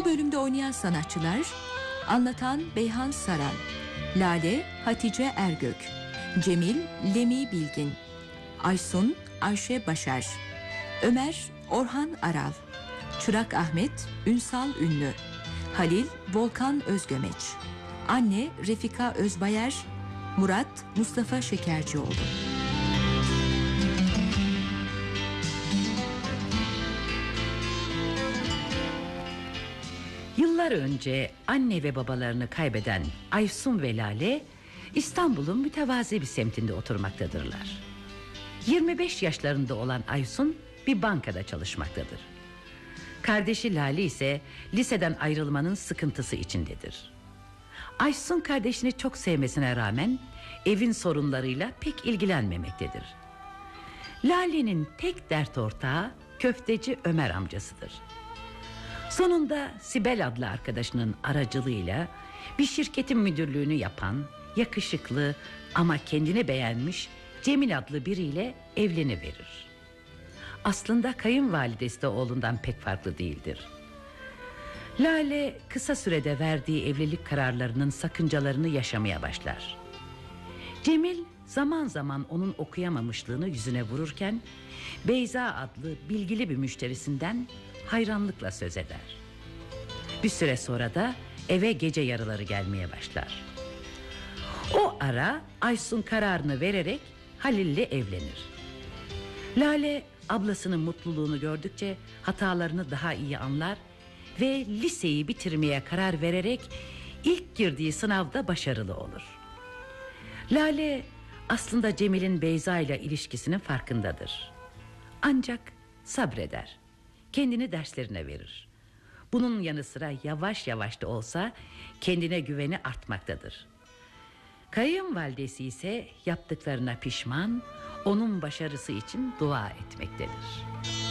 bölümde oynayan sanatçılar: anlatan Beyhan Saran, Lale Hatice Ergök, Cemil Lemi Bilgin, Aysun Ayşe Başar, Ömer Orhan Aral, Çırak Ahmet Ünsal Ünlü, Halil Volkan Özgömeç, Anne Refika Özbayer, Murat Mustafa Şekercioğlu. Yıllar önce anne ve babalarını kaybeden Aysun ve Lale İstanbul'un mütevazi bir semtinde oturmaktadırlar. 25 yaşlarında olan Aysun bir bankada çalışmaktadır. Kardeşi Lale ise liseden ayrılmanın sıkıntısı içindedir. Aysun kardeşini çok sevmesine rağmen evin sorunlarıyla pek ilgilenmemektedir. Lale'nin tek dert ortağı köfteci Ömer amcasıdır. Sonunda Sibel adlı arkadaşının aracılığıyla bir şirketin müdürlüğünü yapan, yakışıklı ama kendini beğenmiş Cemil adlı biriyle evleniverir. Aslında kayınvalidesi de oğlundan pek farklı değildir. Lale kısa sürede verdiği evlilik kararlarının sakıncalarını yaşamaya başlar. Cemil zaman zaman onun okuyamamışlığını yüzüne vururken Beyza adlı bilgili bir müşterisinden hayranlıkla söz eder. Bir süre sonra da eve gece yarıları gelmeye başlar. O ara Aysun kararını vererek Halil'le evlenir. Lale ablasının mutluluğunu gördükçe hatalarını daha iyi anlar ve liseyi bitirmeye karar vererek ilk girdiği sınavda başarılı olur. Lale aslında Cemil'in Beyza ile ilişkisinin farkındadır. Ancak sabreder. Kendini derslerine verir. Bunun yanı sıra yavaş yavaş da olsa kendine güveni artmaktadır. Kayınvalidesi ise yaptıklarına pişman, onun başarısı için dua etmektedir.